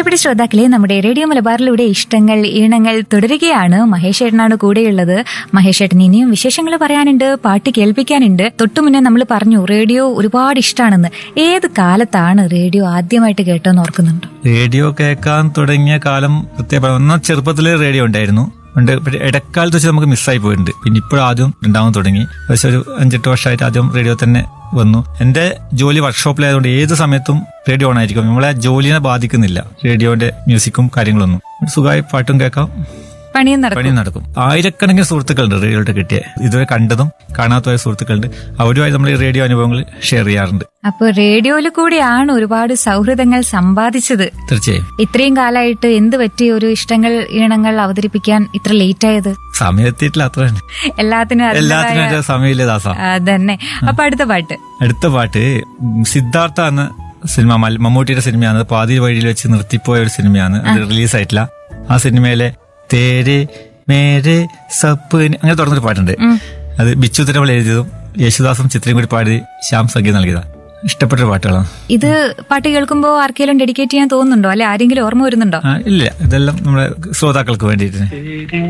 പ്രിയപ്പെട്ട ശ്രോതാക്കളെ, നമ്മുടെ റേഡിയോ മലബാറിലൂടെ ഇഷ്ടങ്ങൾ ഈണങ്ങൾ തുടരുകയാണ്. മഹേഷ് ഏട്ടനാണ് കൂടെയുള്ളത്. മഹേഷ് ഏട്ടൻ ഇനിയും വിശേഷങ്ങൾ പറയാനുണ്ട്, പാട്ട് കേൾപ്പിക്കാനുണ്ട്. തൊട്ടുമുന്നേ നമ്മൾ പറഞ്ഞു റേഡിയോ ഒരുപാട് ഇഷ്ടമാണെന്ന്. ഏത് കാലത്താണ് റേഡിയോ ആദ്യമായിട്ട് കേട്ടോന്ന് ഓർക്കുന്നുണ്ടോ? റേഡിയോ കേൾക്കാൻ തുടങ്ങിയ കാലം പ്രത്യേകം ഒന്നാം ചെറുപ്പത്തില് റേഡിയോ ഉണ്ടായിരുന്നു. ഇടക്കാലത്ത് വെച്ച് നമുക്ക് മിസ്സായി പോയിട്ടുണ്ട്. പിന്നെ ഇപ്പോഴും ആദ്യം ഉണ്ടാവാൻ തുടങ്ങി. പക്ഷെ ഒരു 5-8 വർഷമായിട്ട് ആദ്യം റേഡിയോ തന്നെ വന്നു. എന്റെ ജോലി വർക്ക്ഷോപ്പിലായതുകൊണ്ട് ഏത് സമയത്തും റേഡിയോ ഓൺ ആയിരിക്കും. നമ്മളെ ജോലിനെ ബാധിക്കുന്നില്ല റേഡിയോന്റെ മ്യൂസിക്കും കാര്യങ്ങളൊന്നും. സുഖമായി പാട്ടും കേൾക്കാം, പണിയും പണിയും നടക്കും. ആയിരക്കണക്കിന് സുഹൃത്തുക്കളുണ്ട് റേഡിയോയുടെ കിട്ടിയ, ഇതുവരെ കണ്ടതും കാണാത്തതായ സുഹൃത്തുക്കളുണ്ട്. അവരുമായി നമ്മൾ ഈ റേഡിയോ അനുഭവങ്ങൾ ഷെയർ ചെയ്യാറുണ്ട്. അപ്പൊ റേഡിയോയിൽ കൂടിയാണ് ഒരുപാട് സൗഹൃദങ്ങൾ സമ്പാദിച്ചത്. തീർച്ചയായും. ഇത്രയും കാലമായിട്ട് എന്ത് പറ്റി ഒരു ഇഷ്ടങ്ങൾ ഈണങ്ങൾ അവതരിപ്പിക്കാൻ ഇത്ര ലേറ്റ് ആയത്? സമയം എത്തിയിട്ടില്ല, അത്ര തന്നെ. എല്ലാത്തിനും സമയമില്ല ദാസ. അതന്നെ. അപ്പൊ അടുത്ത പാട്ട് സിദ്ധാർത്ഥ എന്ന സിനിമ, മമ്മൂട്ടിയുടെ സിനിമയാണ്. പാതി വഴിയിൽ വെച്ച് നിർത്തിപ്പോയ ഒരു സിനിമയാണ്. അത് റിലീസായിട്ടില്ല. ആ സിനിമയിലെ തേരെ മേരെ സപ്പന് അങ്ങനെ തുടർന്നൊരു പാട്ടുണ്ട്. അത് ബിച്ചു തിരുമല എഴുതിയതും യേശുദാസും ചിത്രയും കൂടി പാടി ശ്യാം സംഗീതം നൽകിയതാണ്. ഇഷ്ടപ്പെട്ട പാട്ടുകളാണ്. ഇത് പാട്ട് കേൾക്കുമ്പോ ആർക്കെങ്കിലും ഡെഡിക്കേറ്റ് ചെയ്യാൻ തോന്നുന്നുണ്ടോ, അല്ലെ ആരെങ്കിലും ഓർമ്മ വരുന്നുണ്ടോ? ഇല്ല, ഇതെല്ലാം നമ്മുടെ ശ്രോതാക്കൾക്ക് വേണ്ടിയിട്ട്.